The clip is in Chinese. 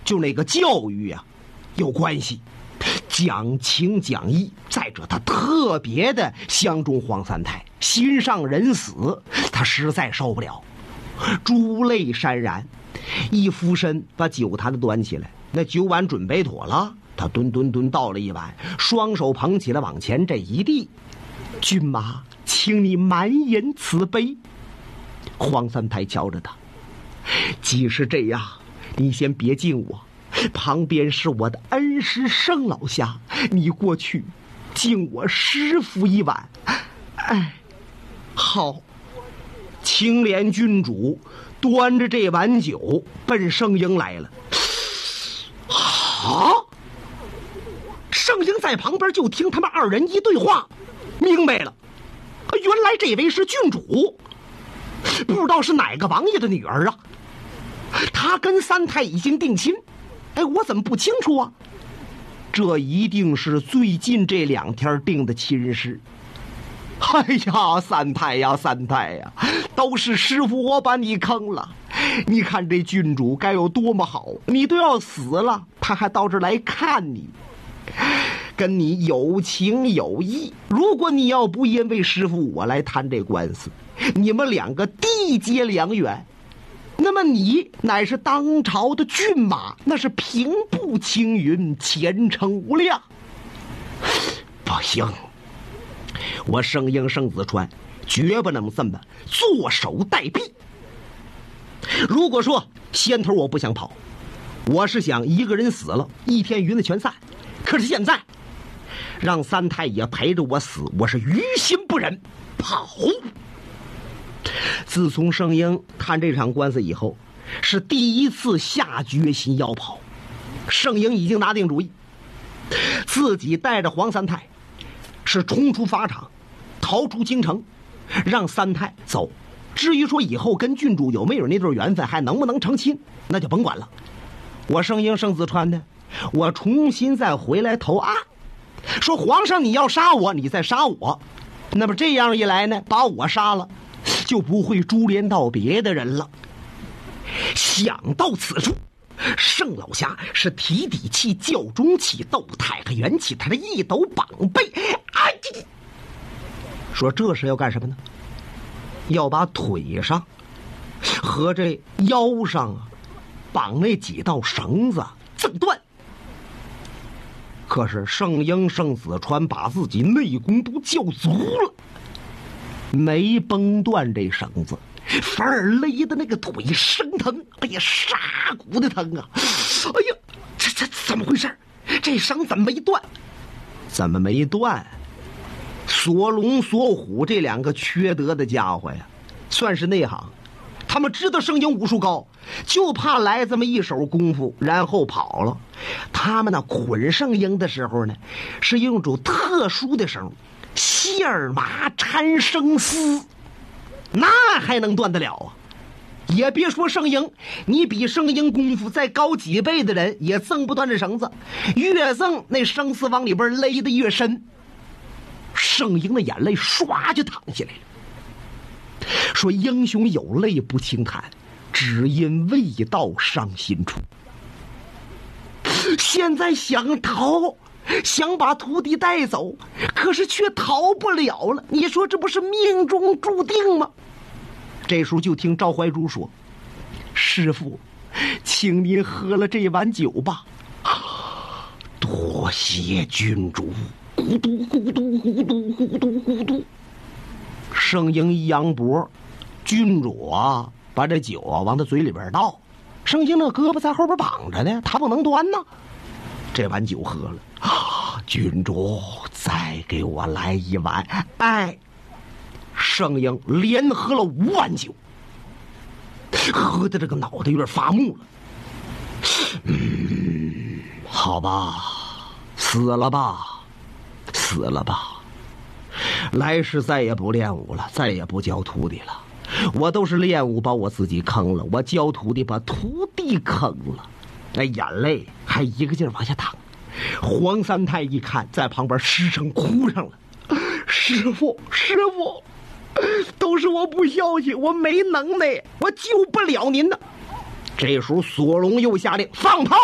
就那个教育啊有关系，讲情讲义。再者他特别的相中黄三太，心上人死，他实在受不了，珠泪潸然，一俯身把酒坛子端起来，那酒碗准备妥了，他吨倒了一碗，双手捧起来往前这一递，君马，请你满饮此杯。黄三太瞧着他，既是这样，你先别敬我，旁边是我的恩师盛老侠，你过去敬我师傅一碗。哎，好。青莲郡主端着这碗酒奔圣婴来了。好，圣婴在旁边就听他们二人一对话，明白了，原来这位是郡主，不知道是哪个王爷的女儿啊。他跟三太已经定亲，哎，我怎么不清楚啊？这一定是最近这2天定的亲事。哎呀，三太呀，三太呀，都是师傅我把你坑了。你看这郡主该有多么好，你都要死了，他还到这儿来看你，跟你有情有义。如果你要不因为师傅我来谈这官司，你们2个缔结良缘，那么你乃是当朝的骏马，那是平步青云，前程无量。不行，我圣婴圣子川绝不能这么坐守待毙。如果说先头我不想跑，我是想一个人死了，一天云的全散。可是现在让三太爷陪着我死，我是于心不忍。跑！自从圣婴看这场官司以后，是第一次下决心要跑。圣婴已经拿定主意，自己带着黄三太是冲出法场，逃出京城，让三太走。至于说以后跟郡主有没有那对缘分，还能不能成亲，那就甭管了。我圣婴圣子川呢，我重新再回来投案，说皇上你要杀我，你再杀我，那么这样一来呢，把我杀了，就不会株连到别的人了。想到此处，盛老侠是提底气、较中气、斗太和元气，他这一抖膀背，哎，说这是要干什么呢？要把腿上和这腰上啊绑那几道绳子挣断。可是圣婴圣子川把自己内功都较足了，没绷断这绳子，反而勒的那个腿生疼，哎呀，杀骨的疼啊！哎呀，这怎么回事？这绳怎么没断？怎么没断？锁龙锁虎这2个缺德的家伙呀，算是内行，他们知道圣婴武术高，就怕来这么一手功夫然后跑了。他们呢捆圣婴的时候呢，是用种特殊的绳，线麻缠生丝，那还能断得了啊？也别说圣婴，你比圣婴功夫再高几倍的人也挣不断这绳子，越挣那绳丝往里边勒得越深。圣婴的眼泪唰就淌下来了，说英雄有泪不轻弹，只因未到伤心处。现在想逃，想把徒弟带走，可是却逃不了了，你说这不是命中注定吗？这时候就听赵怀珠说，师父，请您喝了这碗酒吧。多谢郡主。咕嘟咕嘟咕嘟咕嘟咕嘟，圣婴一扬脖，郡主啊把这酒啊往他嘴里边倒，圣婴那胳膊在后边绑着呢，他不能端呢。这碗酒喝了啊，郡主再给我来一碗。哎，圣婴连喝了5碗酒，喝的这个脑袋有点发木了。好吧，死了吧，死了吧，来世再也不练武了，再也不教徒弟了。我都是练武把我自己坑了，我教徒弟把徒弟坑了。那眼泪还一个劲儿往下淌。黄三太一看，在旁边失声哭上了。师傅，师傅，都是我不孝心，我没能耐，我救不了您的。这时候索隆又下令放炮。